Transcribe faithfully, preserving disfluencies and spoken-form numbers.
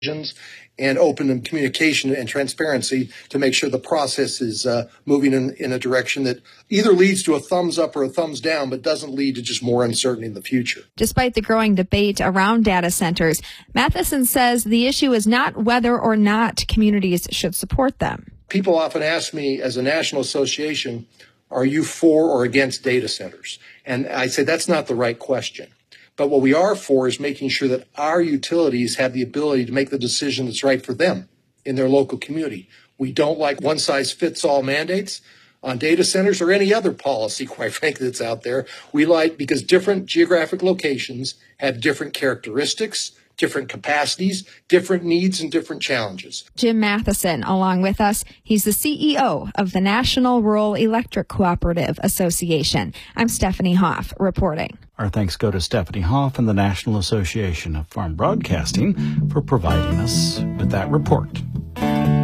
and open communication and transparency to make sure the process is uh, moving in, in a direction that either leads to a thumbs up or a thumbs down, but doesn't lead to just more uncertainty in the future. Despite the growing debate around data centers, Matheson says the issue is not whether or not communities should support them. People often ask me, as a national association, are you for or against data centers? And I say that's not the right question. But what we are for is making sure that our utilities have the ability to make the decision that's right for them in their local community. We don't like one-size-fits-all mandates on data centers or any other policy, quite frankly, that's out there. We like, because different geographic locations have different characteristics, different capacities, different needs, and different challenges. Jim Matheson, along with us, he's the C E O of the National Rural Electric Cooperative Association. I'm Stephanie Hoff reporting. Our thanks go to Stephanie Hoff and the National Association of Farm Broadcasting for providing us with that report.